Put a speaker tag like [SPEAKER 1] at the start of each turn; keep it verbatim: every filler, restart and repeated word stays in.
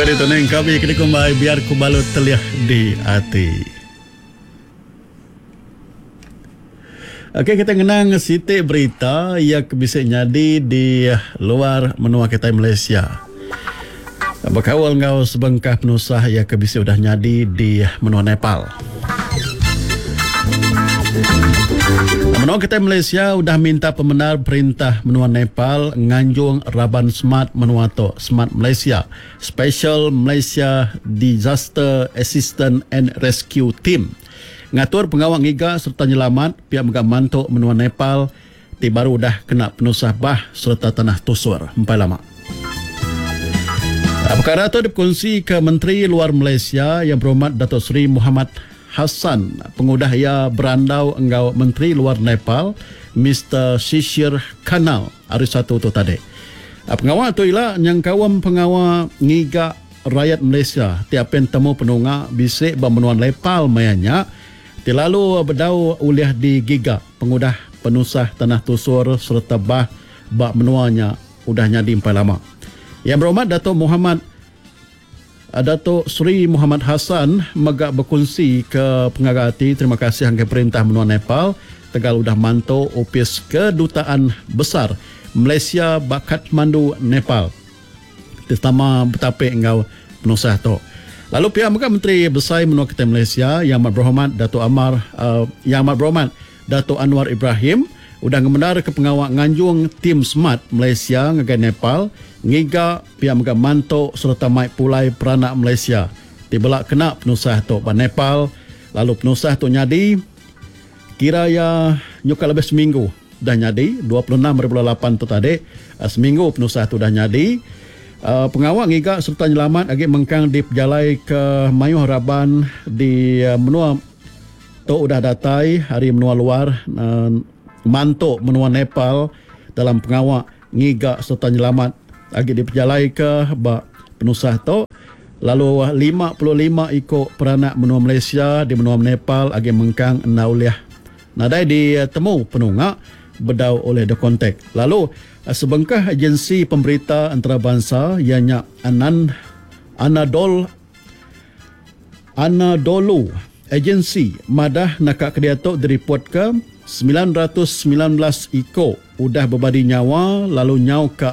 [SPEAKER 1] Kembali tuneng kami kini kembali biar ku balut teliah di hati. Okey, kita ngenang siti berita yang bisa nyadi di luar menua kita Malaysia. Berkawal ngau sebengkah penusah yang bisa udah nyadi di menua Nepal. Menua kita Malaysia udah minta pembenar perintah menua Nepal nganjung Raban Smart menua to Smart Malaysia Special Malaysia Disaster Assistance and Rescue Team ngatur pengawal ngiga serta nyelamat pihak megah mantuk menua Nepal ti baru udah kena penusah bah serta tanah tusur empai lama. Perkara itu dikongsi ke Menteri Luar Malaysia yang berhormat Datuk Seri Muhammad Hassan, pengudah ia berandau enggau Menteri Luar Nepal, Mister Shishir Kanal, hari satu tu tadi. Pengawal tu ialah yang kawam pengawal ngiga rakyat Malaysia, tiap temu penunga bisik bermenuan Nepal mayanya, tilalu berdau uliah di giga, pengudah penusah tanah tusur serta bah bak menuanya udah nyadi empat lama. Yang berhormat Datuk Muhammad Datuk Seri Muhammad Hassan megak berkongsi ke pengarati terima kasih hangga perintah menua Nepal tegal udah mantau opis kedutaan besar Malaysia bak Kathmandu Nepal terutama betapa engau penusah tu. Lalu pihak megak Menteri Besar menua kita Malaysia yang amat berhormat Datuk Amar uh, yang amat berhormat Datuk Anwar Ibrahim udah ngemendar ke pengawal nganjung tim Smart Malaysia ngagai Nepal ngiga pihak megah mantuk serta mai pulai peranak Malaysia tibelak kena penusah tu pada Nepal lalu penusah tu nyadi kira ya nyuka lebih seminggu dah nyadi dua puluh enam bulan lapan tu tadi seminggu penusah tu dah nyadi uh, pengawal ngiga serta nyelamat agi mengkang di pejalai ke Mayuh Raban di uh, menua tu udah datai hari menua luar uh, mantuk menua Nepal dalam pengawal ngiga serta nyelamat agi diperjalai ke bak penusah tu lalu lima puluh lima ikut peranak menua Malaysia di menua Nepal agi mengkang nauliah nadai ditemu penunga bedau oleh the contact lalu sebengkah agensi pemberita antarabangsa ianya Anan Anadol Anadolu agensi madah nakak kediatok direport ke sembilan ratus sembilan belas ikut udah berbadi nyawa lalu nyau ke